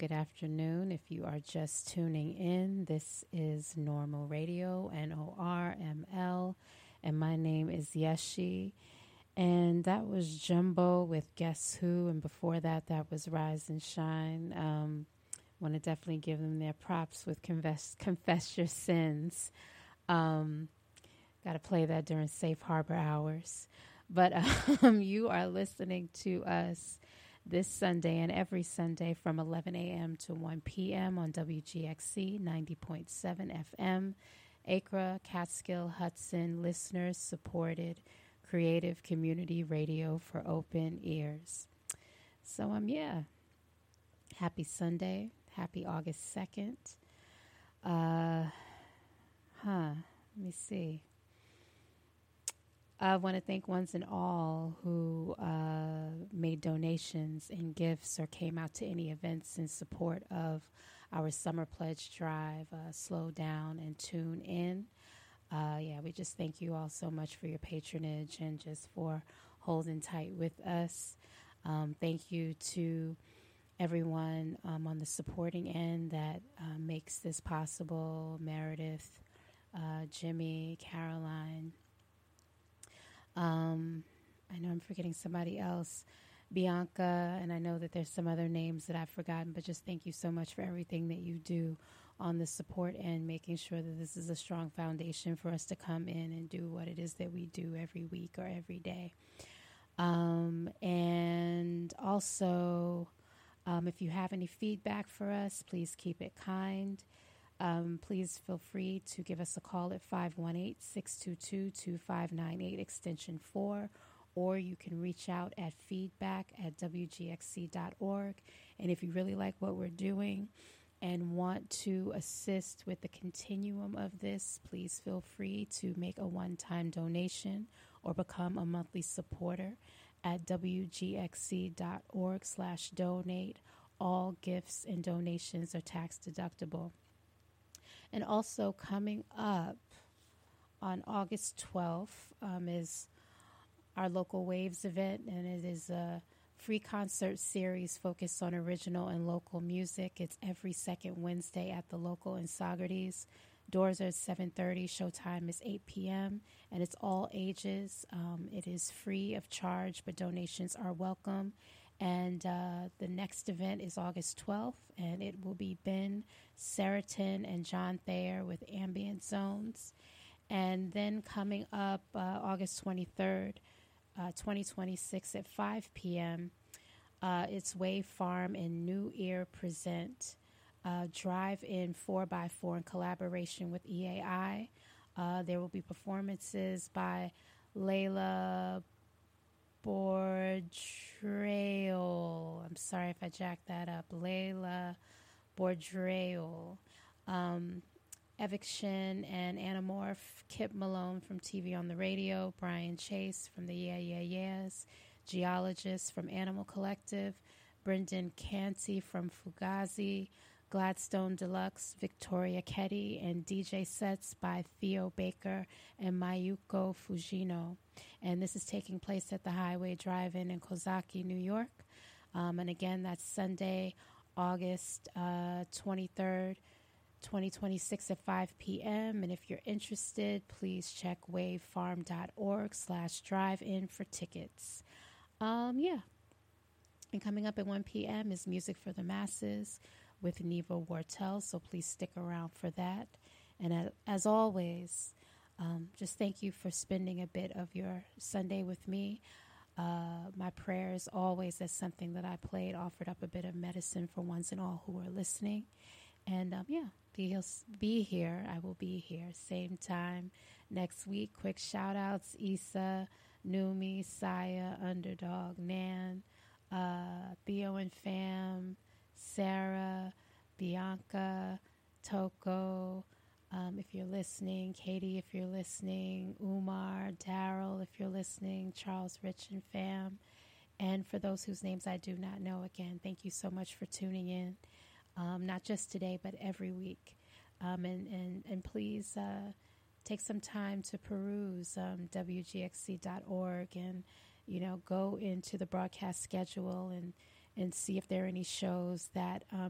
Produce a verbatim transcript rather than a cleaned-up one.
good afternoon. If you are just tuning in, this is Normal Radio, N O R M L, and my name is Yeshi. And that was Jumbo with Guess Who, and before that, that was Rise and Shine. Um, want to definitely give them their props with Confess, Confess Your Sins. Um, Got to play that during Safe Harbor hours. But um, you are listening to us this Sunday and every Sunday from eleven a.m. to one p.m. on W G X C ninety point seven F M, Acra, Catskill, Hudson, listeners supported creative community radio for open ears. So, um, yeah, happy Sunday, happy August second. Uh, huh, let me see. I want to thank ones and all who uh, made donations and gifts or came out to any events in support of our summer pledge drive. Uh, slow down and tune in. Uh, yeah, we just thank you all so much for your patronage and just for holding tight with us. Um, thank you to everyone um, on the supporting end that uh, makes this possible. Meredith, uh, Jimmy, Caroline. Um, I know I'm forgetting somebody else, Bianca, and I know that there's some other names that I've forgotten, but just thank you so much for everything that you do on the support end, making sure that this is a strong foundation for us to come in and do what it is that we do every week or every day. Um, and also, um, if you have any feedback for us, please keep it kind. Um, please feel free to give us a call at five one eight, six two two, two five nine eight, extension four, or you can reach out at feedback at W G X C dot org. And if you really like what we're doing and want to assist with the continuum of this, please feel free to make a one-time donation or become a monthly supporter at W G X C dot org slash donate. All gifts and donations are tax deductible. And also coming up on August twelfth um, is our local Waves event, and it is a free concert series focused on original and local music. It's every second Wednesday at the local in Saugerties. Doors are at seven thirty, showtime is eight p.m., and it's all ages. Um, it is free of charge, but donations are welcome. And uh, the next event is August twelfth, and it will be Ben Seriton and John Thayer with Ambient Zones. And then coming up uh, August twenty-third, uh, twenty twenty-six at five p.m., uh, it's Wave Farm and New Ear present uh, Drive-In four by four in collaboration with E A I. Uh, there will be performances by Layla Bordrail. I'm sorry if I jacked that up. Layla Bordrail. Um, Eviction and Anamorph. Kip Malone from T V on the Radio. Brian Chase from the Yeah Yeah Yeahs. Geologist from Animal Collective. Brendan Canty from Fugazi. Gladstone Deluxe, Victoria Ketty, and D J sets by Theo Baker and Mayuko Fujino. And this is taking place at the Highway Drive-In in Kozaki, New York. Um, and again, that's Sunday, August uh, twenty-third, twenty twenty-six at five p.m. And if you're interested, please check wavefarm.org slash drive-in for tickets. Um, yeah. And coming up at one p.m. is Music for the Masses with Neva Wortel, so please stick around for that. And as always, um, just thank you for spending a bit of your Sunday with me. Uh, my prayers always, as something that I played, offered up a bit of medicine for ones and all who are listening. And um, yeah, be, be here. I will be here. Same time next week. Quick shout outs: Issa, Numi, Saya, Underdog, Nan, uh, Theo and Fam, Sarah, Bianca, Toko, um, if you're listening, Katie, if you're listening, Umar, Daryl, if you're listening, Charles, Rich, and Fam. And for those whose names I do not know, again, thank you so much for tuning in, um, not just today, but every week. Um, and, and, and please uh, take some time to peruse um, W G X C dot org and, you know, go into the broadcast schedule and and see if there are any shows that um,